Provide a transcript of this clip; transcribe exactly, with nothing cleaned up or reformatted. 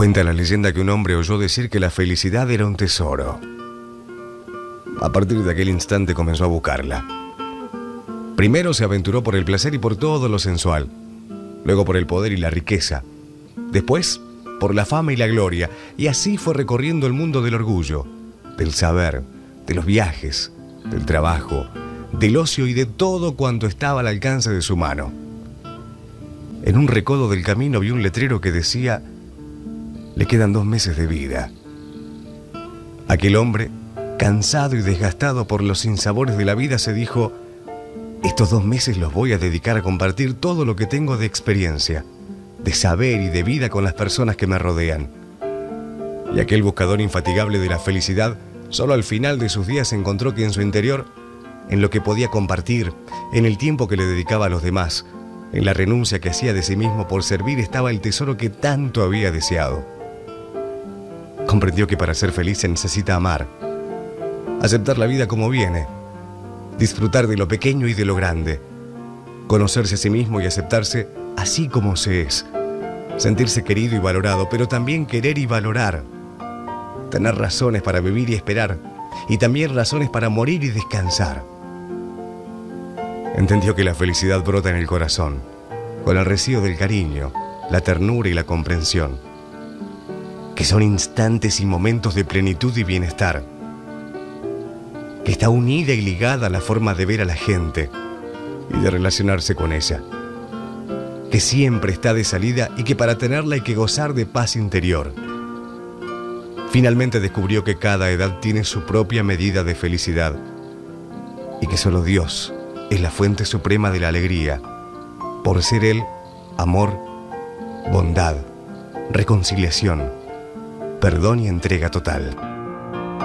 Cuenta la leyenda que un hombre oyó decir que la felicidad era un tesoro. A partir de aquel instante comenzó a buscarla. Primero se aventuró por el placer y por todo lo sensual. Luego por el poder y la riqueza. Después por la fama y la gloria. Y así fue recorriendo el mundo del orgullo, del saber, de los viajes, del trabajo, del ocio y de todo cuanto estaba al alcance de su mano. En un recodo del camino vio un letrero que decía: le quedan dos meses de vida. Aquel hombre, cansado y desgastado por los sinsabores de la vida, se dijo: estos dos meses los voy a dedicar a compartir todo lo que tengo de experiencia, de saber y de vida con las personas que me rodean. Y aquel buscador infatigable de la felicidad, solo al final de sus días encontró que en su interior, en lo que podía compartir, en el tiempo que le dedicaba a los demás, en la renuncia que hacía de sí mismo por servir, estaba el tesoro que tanto había deseado. Comprendió que para ser feliz se necesita amar, aceptar la vida como viene, disfrutar de lo pequeño y de lo grande, conocerse a sí mismo y aceptarse así como se es, sentirse querido y valorado, pero también querer y valorar, tener razones para vivir y esperar, y también razones para morir y descansar. Entendió que la felicidad brota en el corazón, con el rocío del cariño, la ternura y la comprensión, que son instantes y momentos de plenitud y bienestar, que está unida y ligada a la forma de ver a la gente y de relacionarse con ella, que siempre está de salida y que para tenerla hay que gozar de paz interior. Finalmente descubrió que cada edad tiene su propia medida de felicidad y que solo Dios es la fuente suprema de la alegría, por ser Él amor, bondad, reconciliación, perdón y entrega total.